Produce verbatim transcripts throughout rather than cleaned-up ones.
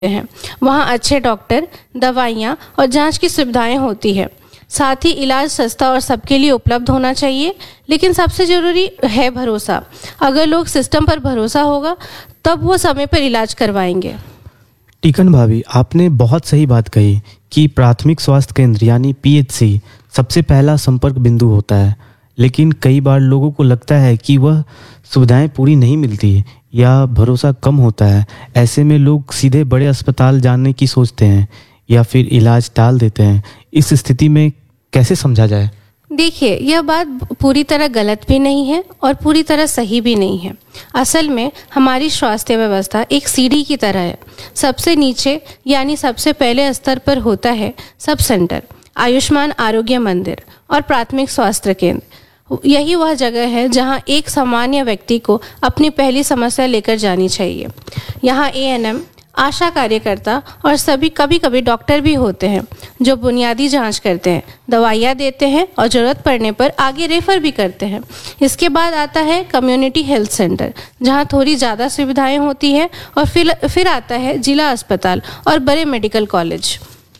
हैं। वहाँ अच्छे डॉक्टर, दवाइयाँ और जांच की सुविधाएं होती है। साथ ही इलाज सस्ता और सबके लिए उपलब्ध होना चाहिए। लेकिन सबसे ज़रूरी है भरोसा। अगर लोग सिस्टम पर भरोसा होगा तब वो समय पर इलाज करवाएंगे। टीकन भाभी, आपने बहुत सही बात कही कि प्राथमिक स्वास्थ्य केंद्र यानी पीएचसी सबसे पहला संपर्क बिंदु होता है। लेकिन कई बार लोगों को लगता है कि वह सुविधाएं पूरी नहीं मिलती या भरोसा कम होता है। ऐसे में लोग सीधे बड़े अस्पताल जाने की सोचते हैं या फिर इलाज टाल देते हैं। इस स्थिति में कैसे समझा जाए? देखिए, यह बात पूरी तरह गलत भी नहीं है और पूरी तरह सही भी नहीं है। असल में हमारी स्वास्थ्य व्यवस्था एक सीढ़ी की तरह है। सबसे नीचे यानी सबसे पहले स्तर पर होता है सब सेंटर, आयुष्मान आरोग्य मंदिर और प्राथमिक स्वास्थ्य केंद्र। यही वह जगह है जहां एक सामान्य व्यक्ति को अपनी पहली समस्या लेकर जानी चाहिए। यहाँ एएनएम, आशा कार्यकर्ता और सभी कभी कभी डॉक्टर भी होते हैं जो बुनियादी जांच करते हैं, दवाइयाँ देते हैं और ज़रूरत पड़ने पर आगे रेफर भी करते हैं। इसके बाद आता है कम्युनिटी हेल्थ सेंटर, जहां थोड़ी ज़्यादा सुविधाएं होती है और फिर फिर आता है जिला अस्पताल और बड़े मेडिकल कॉलेज।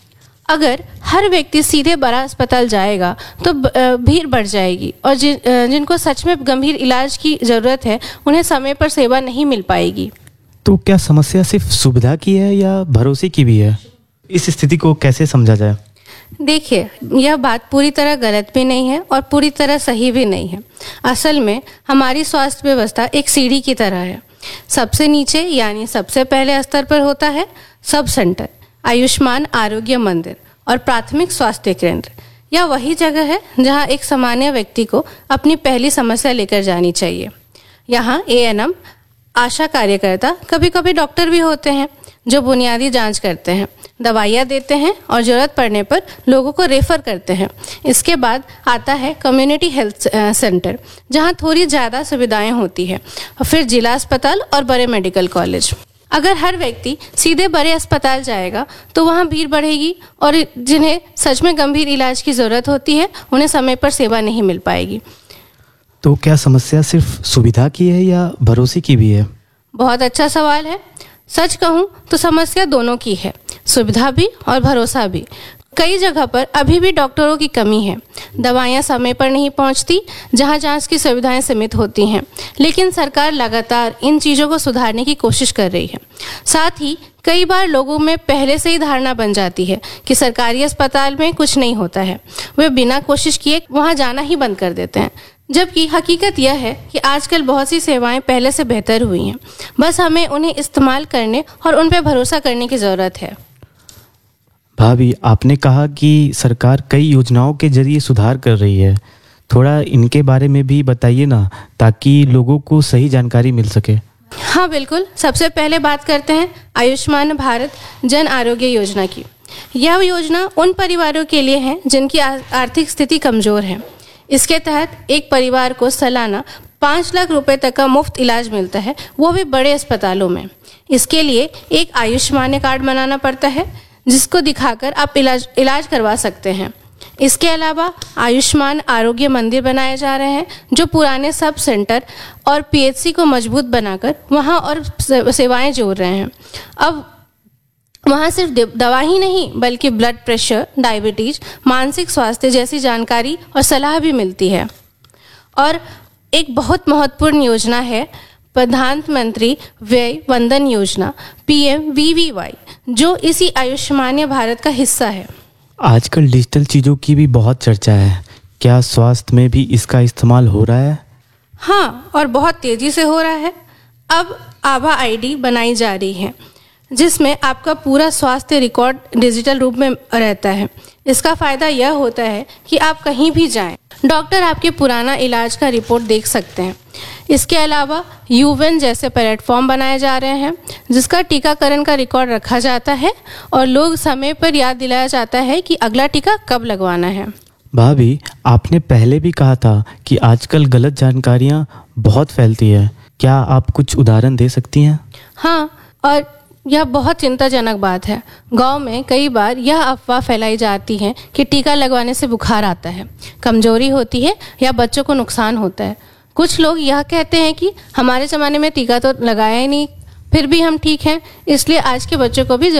अगर हर व्यक्ति सीधे बड़ा अस्पताल जाएगा तो भीड़ बढ़ जाएगी और जिन जिनको सच में गंभीर इलाज की ज़रूरत है उन्हें समय पर सेवा नहीं मिल पाएगी। तो क्या समस्या सिर्फ सुविधा की है या भरोसे की भी है? इस स्थिति को कैसे समझा जाए? देखिए, यह बात पूरी तरह गलत भी नहीं है और पूरी तरह सही भी नहीं है। असल में हमारी स्वास्थ्य व्यवस्था एक सीढ़ी की तरह है। सबसे नीचे यानी सबसे पहले स्तर पर होता है सब सेंटर, आयुष्मान आरोग्य मंदिर और प्राथमिक स्वास्थ्य केंद्र। यह वही जगह है जहां एक सामान्य व्यक्ति को अपनी पहली समस्या लेकर जानी चाहिए। यहाँ एएनएम, आशा कार्यकर्ता, कभी कभी डॉक्टर भी होते हैं जो बुनियादी जांच करते हैं, दवाइयाँ देते हैं और ज़रूरत पड़ने पर लोगों को रेफ़र करते हैं। इसके बाद आता है कम्युनिटी हेल्थ सेंटर, जहां थोड़ी ज़्यादा सुविधाएं होती है और फिर जिला अस्पताल और बड़े मेडिकल कॉलेज। अगर हर व्यक्ति सीधे बड़े अस्पताल जाएगा तो वहाँ भीड़ बढ़ेगी और जिन्हें सच में गंभीर इलाज की ज़रूरत होती है उन्हें समय पर सेवा नहीं मिल पाएगी। तो क्या समस्या सिर्फ सुविधा की है या भरोसे की भी है? बहुत अच्छा सवाल है। सच कहूँ तो समस्या दोनों की है, सुविधा भी और भरोसा भी। कई जगह पर अभी भी डॉक्टरों की कमी है, दवाइयाँ समय पर नहीं पहुँचती, जहाँ जांच की सुविधाएं सीमित होती हैं। लेकिन सरकार लगातार इन चीज़ों को सुधारने की कोशिश कर रही है। साथ ही कई बार लोगों में पहले से ही धारणा बन जाती है कि सरकारी अस्पताल में कुछ नहीं होता है। वे बिना कोशिश किए वहाँ जाना ही बंद कर देते हैं। जबकि हकीकत यह है कि आजकल बहुत सी सेवाएं पहले से बेहतर हुई हैं। बस हमें उन्हें इस्तेमाल करने और उन पर भरोसा करने की ज़रूरत है। भाभी, आपने कहा कि सरकार कई योजनाओं के जरिए सुधार कर रही है। थोड़ा इनके बारे में भी बताइए ना, ताकि लोगों को सही जानकारी मिल सके। हाँ बिल्कुल। सबसे पहले बात करते हैं आयुष्मान भारत जन आरोग्य योजना की। यह योजना उन परिवारों के लिए है जिनकी आर्थिक स्थिति कमज़ोर है। इसके तहत एक परिवार को सालाना पाँच लाख रुपए तक का मुफ्त इलाज मिलता है, वो भी बड़े अस्पतालों में। इसके लिए एक आयुष्मान कार्ड बनाना पड़ता है जिसको दिखाकर आप इलाज इलाज करवा सकते हैं। इसके अलावा आयुष्मान आरोग्य मंदिर बनाए जा रहे हैं जो पुराने सब सेंटर और पीएचसी को मजबूत बनाकर वहाँ और सेवाएं जोड़ रहे हैं। अब वहाँ सिर्फ दवा ही नहीं बल्कि ब्लड प्रेशर, डायबिटीज, मानसिक स्वास्थ्य जैसी जानकारी और सलाह भी मिलती है। और एक बहुत महत्वपूर्ण योजना है प्रधानमंत्री व्यय वंदन योजना, पीएमवीवीवाई, जो इसी आयुष्मान भारत का हिस्सा है। आजकल डिजिटल चीज़ों की भी बहुत चर्चा है। क्या स्वास्थ्य में भी इसका इस्तेमाल हो रहा है? हाँ, और बहुत तेज़ी से हो रहा है। अब आभा आईडी बनाई जा रही है जिसमें आपका पूरा स्वास्थ्य रिकॉर्ड डिजिटल रूप में रहता है। इसका फ़ायदा यह होता है कि आप कहीं भी जाएं, डॉक्टर आपके पुराना इलाज का रिपोर्ट देख सकते हैं। इसके अलावा यूवेन जैसे प्लेटफॉर्म बनाए जा रहे हैं जिसका टीकाकरण का रिकॉर्ड रखा जाता है और लोग समय पर याद दिलाया जाता है कि अगला टीका कब लगवाना है। भाभी, आपने पहले भी कहा था कि आजकल गलत जानकारियाँ बहुत फैलती है। क्या आप कुछ उदाहरण दे सकती हैं? हाँ, और यह बहुत चिंताजनक बात है। गांव में कई बार यह अफवाह फैलाई जाती है कि टीका लगवाने से बुखार आता है, कमजोरी होती है या बच्चों को नुकसान होता है। कुछ लोग यह कहते हैं कि हमारे ज़माने में टीका तो लगाया ही नहीं, फिर भी हम ठीक हैं, इसलिए आज के बच्चों को भी